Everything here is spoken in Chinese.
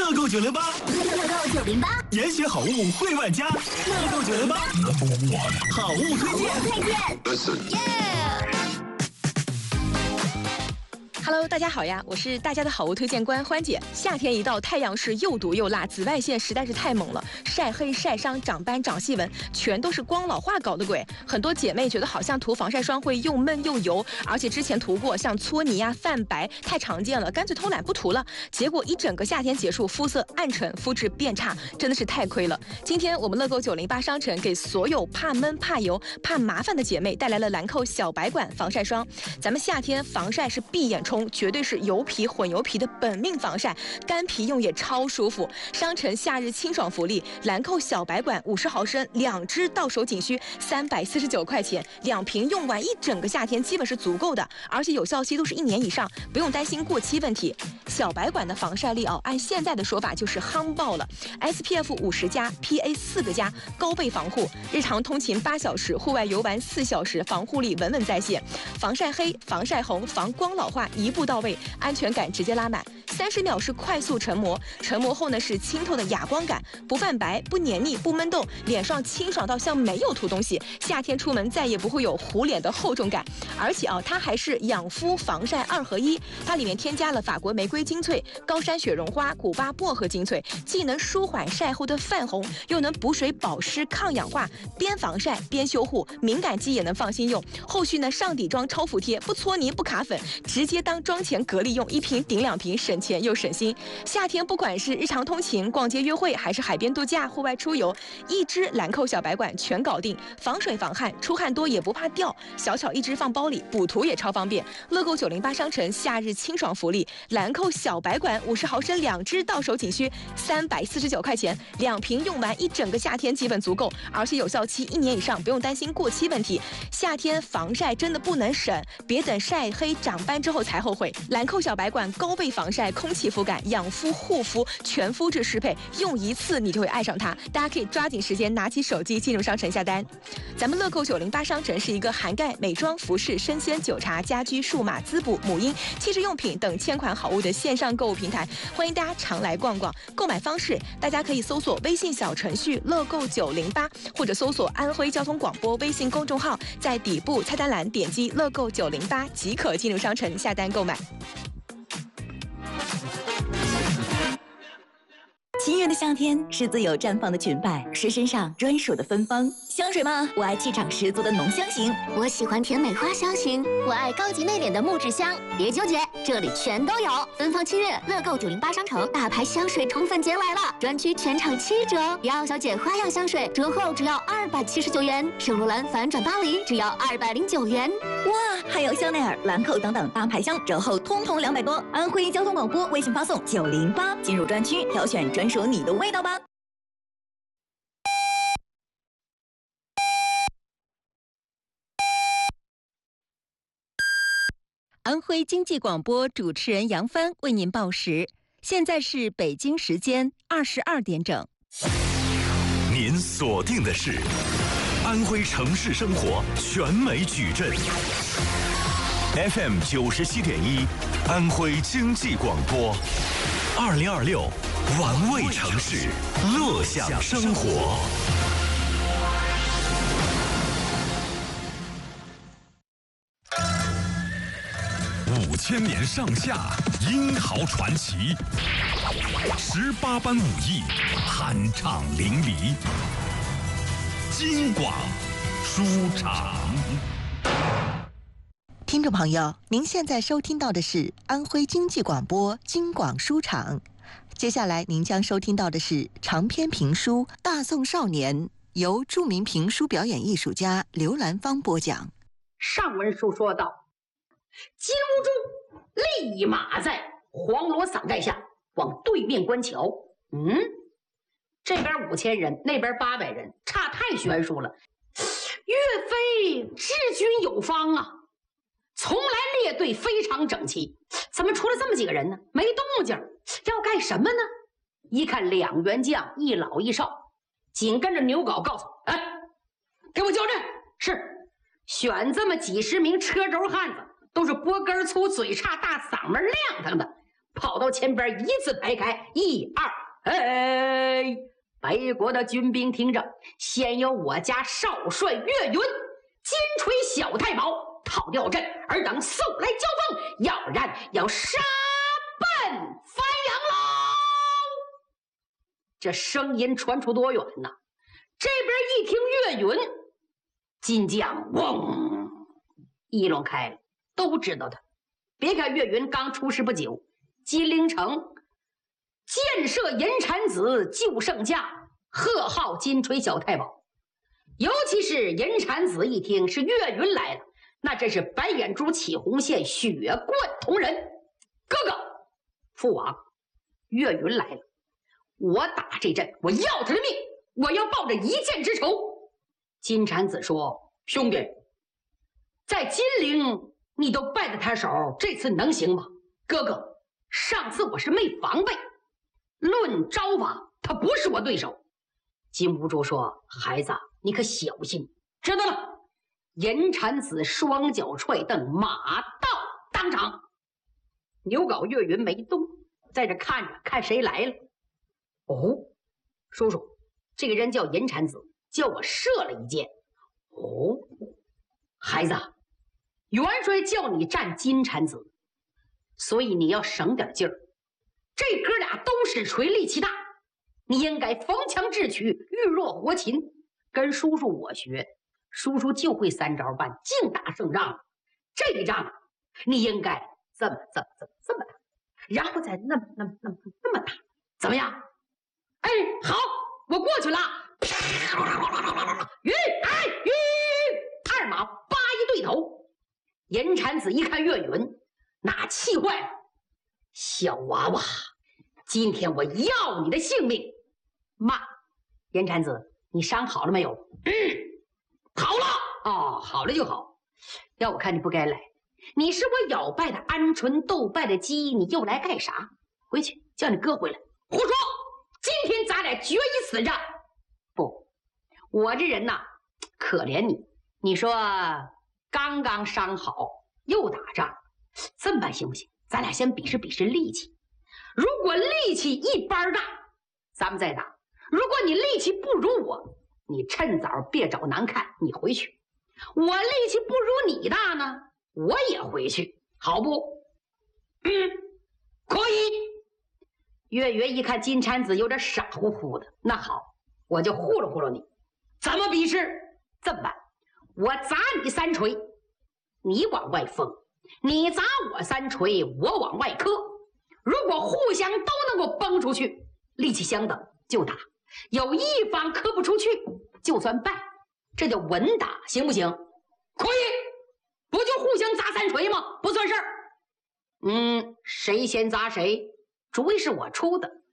乐购908， 乐购908， 严选好物惠万家，乐购908，好物推荐。 Hello， 大家好呀，我是大家的好物推荐官欢姐。夏天一到，太阳是又毒又辣，紫外线实在是太猛了，晒黑、晒伤、长斑、长细纹，全都是光老化搞的鬼。很多姐妹觉得好像涂防晒霜会又闷又油，而且之前涂过像搓泥呀、泛白太常见了，干脆偷懒不涂了。结果一整个夏天结束，肤色暗沉，肤质变差，真的是太亏了。今天我们乐购908商城给所有怕闷、怕油、怕麻烦的姐妹带来了兰蔻小白管防晒霜。咱们夏天防晒是闭眼冲，绝对是油皮混油皮的本命防晒，干皮用也超舒服。商城夏日清爽福利，兰蔻小白管50毫升2支到手仅需349块钱，2瓶用完一整个夏天基本是足够的，而且有效期都是1年以上，不用担心过期问题。小白管的防晒力按现在的说法就是夯爆了 ，SPF 50+，PA 4个+，高倍防护，日常通勤8小时，户外游玩4小时，防护力稳稳在线，防晒黑、防晒红、防光老化一步到位，安全感直接拉满。30秒是快速成膜，成膜后呢是清透的哑光感，不泛白、不黏腻、不闷痘，脸上清爽到像没有涂东西。夏天出门再也不会有糊脸的厚重感，而且它还是养肤防晒2合1，它里面添加了法国玫瑰精粹、高山雪绒花、古巴薄荷精粹，既能舒缓晒后的泛红，又能补水保湿抗氧化，边防晒边修护，敏感肌也能放心用。后续呢上底妆超服帖，不搓泥不卡粉，直接当妆前隔离用，1瓶顶2瓶，省钱又省心。夏天不管是日常通勤、逛街约会，还是海边度假、户外出游，一支兰蔻小白管全搞定，防水防汗，出汗多也不怕掉，小巧一支放包里，补涂也超方便。乐购908商城夏日清爽福利，兰蔻小白管50毫升2支到手仅需349块钱，2瓶用完一整个夏天基本足够，而且有效期1年以上，不用担心过期问题。夏天防晒真的不能省，别等晒黑长斑之后才后悔。兰蔻小白管高倍防晒、空气肤感、养肤护肤，全肤质适配，用一次你就会爱上它。大家可以抓紧时间拿起手机进入商城下单。咱们乐购908商城是一个涵盖美妆、服饰、生鲜、酒茶、家居、数码、滋补、母婴、汽车用品等1000款好物的线上购物平台，欢迎大家常来逛逛。购买方式，大家可以搜索微信小程序乐购908，或者搜索安徽交通广播微信公众号，在底部菜单栏点击乐购908即可进入商城下单购买。 情人的夏天是自由绽放的裙摆，是身上专属的芬芳。香水吗？我爱气场十足的浓香型， 我喜欢甜美花香型，我爱高级内敛的木质香。别纠结，这里全都有。芬芳7月，乐购908商城大牌香水宠粉节来了，专区全场7折。姚小姐花样香水折后只要279元，圣罗兰反转巴黎只要209元。 哇，还有香奈儿、兰蔻等等大牌香折后通通200多。安徽交通广播微信发送908，进入专区挑选专属你的味道吧。 安徽经济广播主持人杨帆为您报时，现在是北京时间22点整。 您锁定的是安徽城市生活全美矩阵 FM 97.1，安徽经济广播，2026玩味城市，乐享生活。5000年上下，英豪传奇，18般武艺，酣畅淋漓。京广书场。 听众朋友，您现在收听到的是安徽经济广播京广书场。接下来您将收听到的是长篇评书《大宋少年》，由著名评书表演艺术家刘兰芳播讲。 上文书说到，金兀术立马在黄罗伞盖下往对面观瞧。这边5000人，那边800人，差太悬殊了。岳飞治军有方啊，从来列队非常整齐，怎么出了这么几个人呢？没动静，要干什么呢？一看2员将，一老一少，紧跟着牛皋告诉：“哎，给我交战！”是，选这么几10名车轴汉子，都是脖根粗、嘴差、大嗓门亮堂的， 跑到前边一字排开，1、2，哎！北国的军兵听着，先由我家少帅岳云金锤小太保讨掉阵，尔等速来交锋，要不然要杀奔汾阳喽！这声音传出多远呢？这边一听岳云，金将嗡，议论开了，都知道他。别看岳云刚出师不久，金陵城建设银蝉子救圣驾，贺号金锤小太保。尤其是银蝉子一听是岳云来了，那真是白眼珠起红线，血贯瞳仁。哥哥，父王，岳云来了，我打这阵，我要他的命，我要报这一箭之仇。金蝉子说：兄弟，在金陵你都败在他手，这次能行吗？哥哥，上次我是没防备，论招法他不是我对手。金兀术说：孩子，你可小心。知道了。银蝉子双脚踹蹬，马到当场。牛皋岳云没动，在这看着，看谁来了。哦，叔叔，这个人叫银蝉子，叫我射了一箭。哦，孩子，元帅叫你战金蝉子，所以你要省点劲儿。这哥俩都使锤，力气大，你应该逢强制取，遇弱活擒，跟叔叔我学。叔叔就会3招半，净打胜仗。这一仗你应该这么打，然后再那么打，怎么样？哎，好，我过去了。鱼，二马八一对头。银蝉子一看岳云，那气坏了。小娃娃，今天我要你的性命！妈，银蝉子，你伤好了没有？好了。哦，好了就好。要我看你不该来，你是我咬败的鹌鹑，斗败的鸡，你又来干啥？回去叫你哥回来。胡说！今天咱俩决一死战。不，我这人呐，可怜你。你说刚刚伤好，又打仗，这么办行不行？咱俩先比试比试力气。如果力气一般大，咱们再打；如果你力气不如我，你趁早别找难看，你回去。我力气不如你大呢，我也回去，好不？可以。岳云一看金蝉子有点傻乎乎的，那好，我就糊弄糊弄你。怎么比试？这么办，我砸你3锤，你往外封；你砸我3锤，我往外磕。如果互相都能够崩出去，力气相等就打；有一方磕不出去，就算败。这叫稳打，行不行？可以。不就互相砸3锤吗？不算事儿。谁先砸谁，主意是我出的。